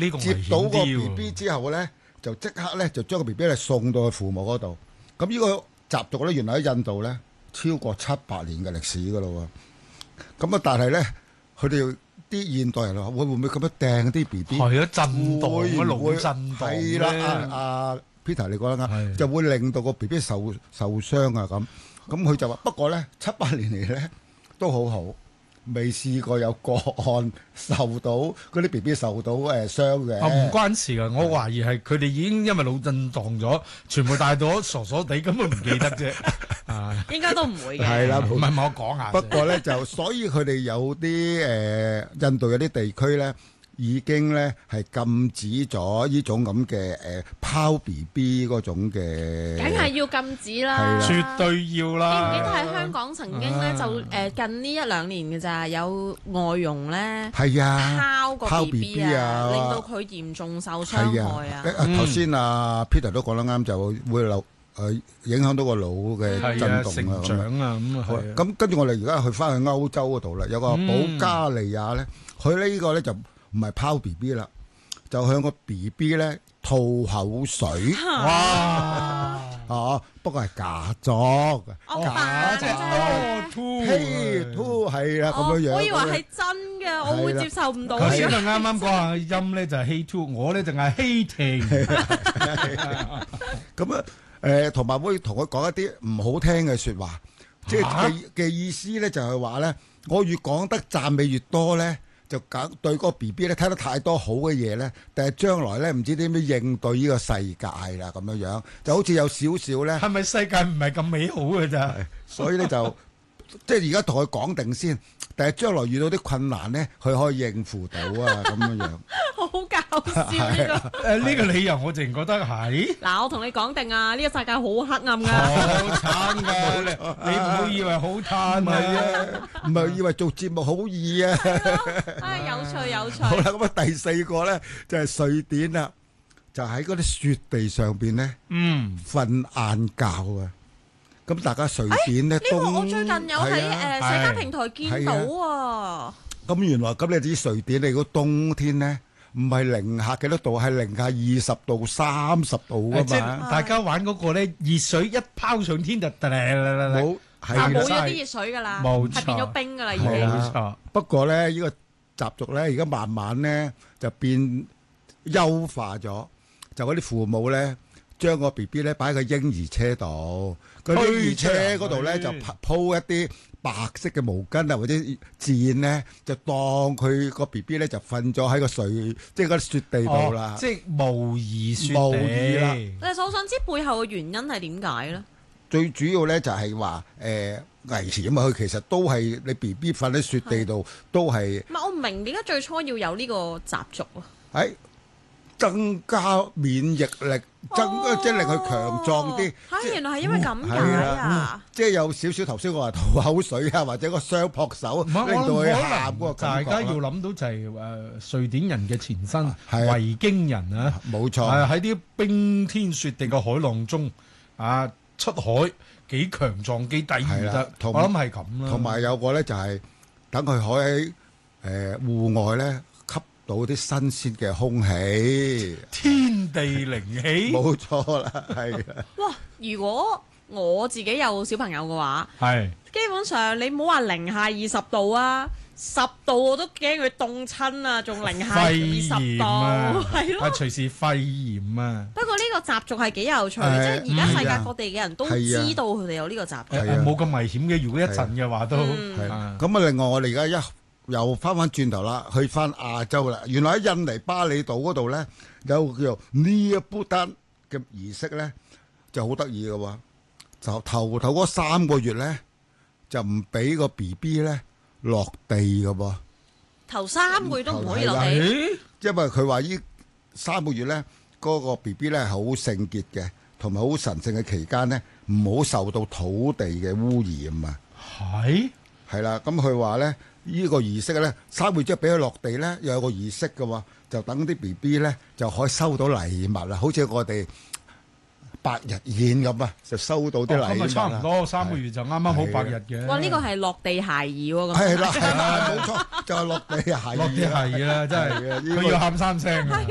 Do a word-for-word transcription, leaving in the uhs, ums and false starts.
呢個接到個 B B 之後咧，就即刻咧就將個 B B 咧送到去父母嗰度。咁呢個習俗咧，原來喺印度咧超過七百年嘅歷史噶咯喎。咁啊，但係咧，佢哋啲現代人話會會唔會咁樣掟啲 B B？ 係啊，震盪啊， 會唔會腦震盪係啦，阿阿 Peter 你講得啱，就會令到個 B B 受受傷啊咁。咁佢就話：不過咧，七八年嚟咧都好好，未試過有個案受到嗰啲 B B 受到誒傷嘅。 啊，唔關事㗎，我懷疑係佢哋已經因為腦震盪咗，全部帶到傻傻地，根本唔記得啫。啊， 應該都唔會嘅。 係啦， 唔係唔係我講下。 不過咧就，所以佢哋有啲誒印度有啲地區咧，已經咧係禁止咗呢種咁嘅誒拋 B B 嗰種嘅。 梗係要禁止啦， 係啦絕對要啦。 記唔記得喺香港曾經咧就誒近呢一兩年嘅咋，有外傭咧係啊， 拋個拋 B B B B 啊啊，令到佢嚴重受傷係害啊。 誒頭先阿 Peter 都講得啱，就會流誒影響到個腦嘅係啊， 震動啊咁樣。 成長啊，咁啊好係啊。 咁跟住我哋而家去翻去歐洲嗰度啦，有個保加利亞咧，佢呢個咧就唔係拋 B B 啦，就向個 B B 咧吐口水。 哇！ 哦，不過係假作嘅， 我假扮作嘅啫。 嘿吐係啦咁哦樣樣。 我以為係真嘅，我會接受唔到嘅。 頭先佢啱啱講下音咧就係 hate to，我咧就係 hating。 咁啊誒，同埋會同佢講一啲唔好聽嘅説話，即係嘅嘅意思咧就係話咧，我越講得讚美越多咧。就搞對嗰個 B B 咧睇得太多好嘅嘢咧，但係將來咧唔知點樣應對呢個世界啦咁樣樣，就好似有少少咧， 係咪世界唔係咁美好嘅咋？ 所以咧就即係而家同佢講定先，但係將來遇到啲困難咧，佢可以應付到啊咁樣樣。 好搞笑呢個。 誒呢個理由我淨覺得係嗱，我同你講定啊，呢個世界好黑暗㗎。 好慘㗎，你你唔好以為好嘆唔係啊，唔係以為做節目好易啊。 唉，有趣有趣。 好啦，咁啊第四個咧就係瑞典啦，就喺嗰啲雪地上邊咧， 嗯瞓晏覺啊。咁大家瑞典咧， 呢個我最近有喺誒社交平台見到啊。 咁原來咁你知瑞典你個冬天咧，唔係零下幾多度，係零下二十度、三十度噶即係嘛。 大家玩嗰個咧，熱水一拋上天就噠噠噠噠噠冇啊， 係啦， 冇咗啲熱水㗎啦， 冇錯係變咗冰㗎啦已係經。 啦冇錯。 不過咧，呢個習俗咧，而家慢慢咧就變優化咗，就嗰啲父母咧將個 B B 咧擺喺個嬰兒車度，個嬰兒車嗰度咧就鋪一啲白色嘅毛巾啊，或者墊咧，就當佢個 B B 咧就瞓咗喺個水，即係嗰啲雪地度啦。 即係模擬雪地模擬啦但係我想知背後嘅原因係點解咧？ 最主要咧就係話誒危險啊！佢其實都係你 B B 瞓喺雪地度，都係唔係我唔明點解最初要有呢個習俗啊？ 喺增加免疫力，增即係令佢強壯啲。 嚇，原來係因為咁解係啊！ 即係有少少頭先我話吐口水啊，或者個雙撲手， 唔係令到佢我諗喊嗰個可能大感覺啦。 家要諗到就係誒瑞典人嘅前身係啊維京人啊， 冇錯， 係喺啲冰天雪地嘅海浪中啊出海幾強壯幾抵係啦禦得，我同諗係咁啦。 同埋有個咧就係等佢可以喺誒戶外咧吸到啲新鮮嘅空氣。 天地靈氣， 冇錯啦，係啊。 哇！如果我自己有小朋友嘅話， 係基本上你唔好話零下二十度啊，十度我都驚佢凍親啊，仲零下二肺十度， 炎啊， 係咯。 係隨時肺炎啊！ 不過呢個習俗係幾有趣， 誒即係而家世界各地嘅人都係啊知道佢哋有呢個習俗。 係啊誒冇咁危險嘅，如果一陣嘅話都嗯係啊咁啊！另外我哋而家一又翻翻轉頭啦，去翻亞洲啦。原來喺印尼巴厘島嗰度咧，有個叫做呢一布丹嘅儀式咧，就好得意嘅喎。就頭頭嗰三個月咧，就唔俾個 B B 咧落地嘅喎， 頭三個月都唔可以落係啦地， 誒因為佢話呢三個月咧，嗰個 B B 咧係好聖潔嘅，同埋好神聖嘅期間咧，唔好受到土地嘅污染啊。 係係啦，咁佢話咧，呢個儀式咧，三個月之後俾佢落地咧，又有個儀式嘅喎，就等啲 B B 咧就可以收到禮物啦，好似我哋百日宴咁啊，就收到啲禮物咁啊，差唔啦。 多三個月就啱啱好百日嘅。 哇！呢個係落地孩兒喎，咁係啦，係啦，冇錯，就係落地鞋。 落啲係啦，真係係啊呢個佢要喊三聲啊！